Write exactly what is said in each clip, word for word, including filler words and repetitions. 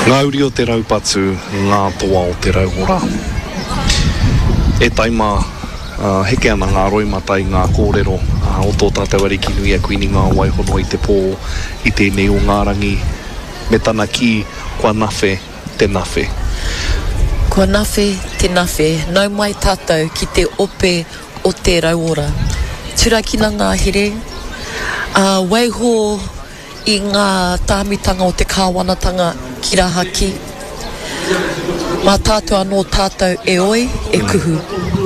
Ngā uri o te raupatu, ngā toa o te rauora. E taima, uh, heke ana ngā roimatai, ngā kōrero, uh, o tō tātou ariki nui a kuini ngā waihono i te pō, i tēnei o ngā rangi, me tana ki, kua nawhi, te nawhi. Kua nawhi, te nawhi, nau mai tātou ki te ope o te rauora. Turakina ngā here, uh, waiho i ngā tāmitanga o te kāwanatanga ki rā haki. Mā tātou anō tātou e oi, e kuhu.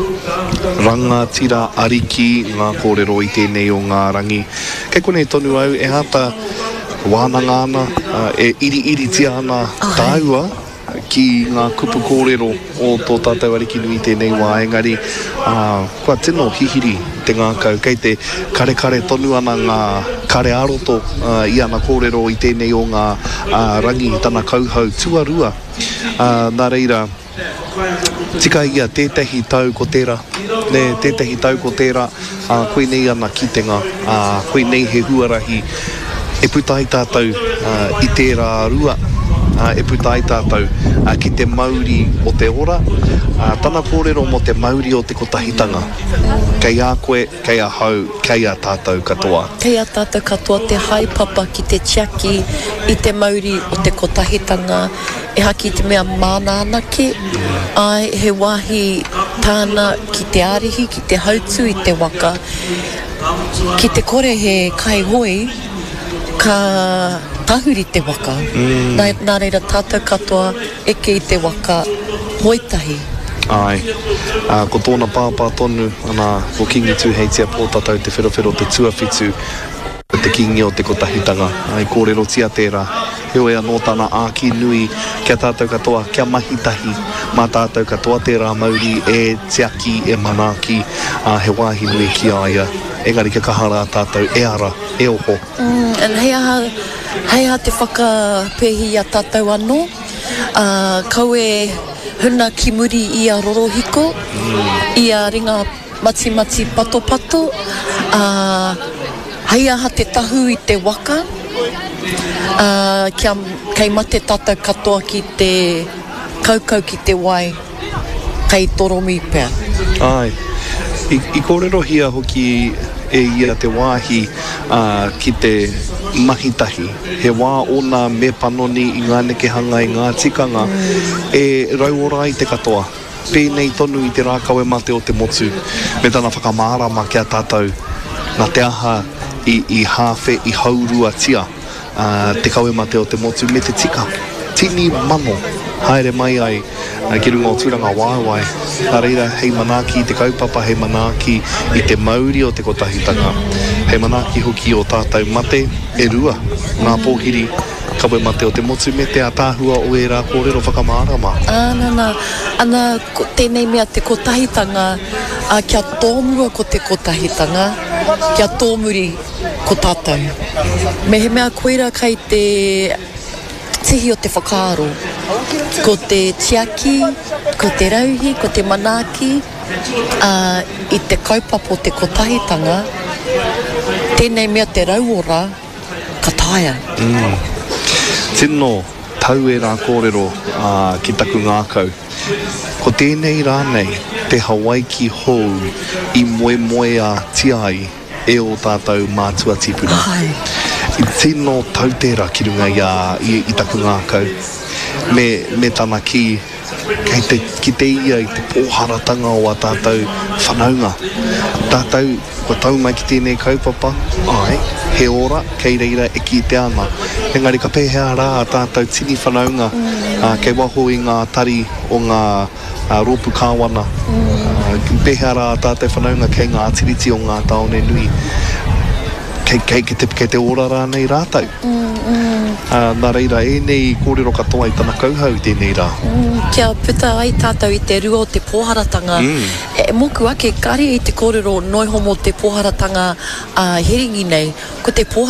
Ranga tira ariki ngā kōrero i tēnei o ngā rangi. Kei konei tonu au, e hata wānanga ana, uh, e iri iri tia ana tāua ki ngā kupu kōrero o tō tātou ariki nui tēnei wā, engari uh, kua tino hihiri te ngākau, kei te kare kare tonu ana ngā kare aroto uh, i ana kōrero i tēnei o ngā uh, rangi tana kauhau tuarua. Uh, nā reira, tika ia tētahi tau ko tērā, ne tētahi tau ko tērā, uh, koe nei ana kitenga, uh, koe nei he huarahi, e putai tātou uh, i tērā rua, uh, e putai tātou uh, ki te mauri o te ora, uh, tana kōrero mo te mauri o te kotahitanga. Kei a koe, kei a hau, kei a tātou katoa. Kei a tātou katoa, te haipapa ki te tiaki i te mauri o te kotahitanga, e haki te mea mana anake, ai he wahi tāna ki te arihi, ki te hautu i te waka. Ki te kore he kai hoi, ka tahuri te waka. Mm. Nā, nā reira tātou katoa, eke i te waka, hoitahi. Ai, uh, ko tōna pāpā tonu, ana, ko kingi tū hei tia pōtatau te wherawhero te tuawhitu, te kingi o te kotahitanga, ai kōrero tia tērā, heoi anō tāna āki nui, kia tātou katoa, kia mahitahi, mā tātou katoa tērā mauri e tiaki, e manaki, uh, he wāhi nui ki aia, engari kia kahara tātou, e ara, e oho. Mm, and hei aha, hei aha te whakapehi a tātou anō, uh, kau e huna ki muri i a rorohiko, mm. i a ringa mati mati pato pato, uh, hei aha te tahu i te waka, uh, kia, kei mate tātou katoa ki te kaukau ki te wai, kei toromi pēr. Ai, i, i kōrero hia hoki e ia te wāhi uh, ki te mahitahi. He wā ona me panoni i ngā nekehanga i ngā tikanga mm. e rauora i te katoa. Pēnei tonu i te rākau e mate o te motu. Me tana whakamārama kia tātou nā te aha i, i hāwhe i haurua tia uh, te kau e mate o te motu me te tika. Tini mano. Haere mai ai uh, ki runga o tūranga wāwai. Nā reira, hei manaki i te kaupapa, hei manaki i te mauri o te kotahitanga. Hei manaki hoki o tātou mate e rua. Ngā pōhiri, kawe mate o te motu me te atāhua o e rā kōrero whakamārama. Ana, ana, ana tēnei mea te kotahitanga, a kia tōmua ko te kotahitanga, kia tōmuri ko tātou. Me he mea koira kai te tihi o te whakaaro, ko te tiaki, ko te rauhi, ko te manaki, uh, i te kaupapa o te kotahitanga, tēnei mea te rauora, ka taia. Mm. Tino, tau e rā kōrero uh, ki taku ngākau. Ko tēnei rānei, te Hawaii ki hou, i moe moe a tiai, e o tātou mātua tipuna. Ai. I tino tau tērā ki runga i, a, i, i taku ngākau. Me, me tana ki, kei te, ki te ia i te pōharatanga o a tātou whanaunga. Tātou, ko tau mai ki tēnei kaupapa, ai, he ora, kei reira e ki te ana. Engari ka pēhea rā a tātou tini whanaunga, mm. uh, kei waho i ngā tari o ngā uh, rōpu kāwana. Mm. Uh, pēhea rā a tātou whanaunga kei ngā tiriti o ngā taone nui. Kei, kei, kei, te, kei te ora rā nei rātau. Mm, mm. Uh, nā reira, e nei kōrero katoa i tana kauhau tēnei rā. Mm, kia puta ai tātou i te rua o te pōharatanga. Mm. E, moku ake, kare i te kōrero noihomo te pōharatanga uh, heringi nei, ko te pōharatanga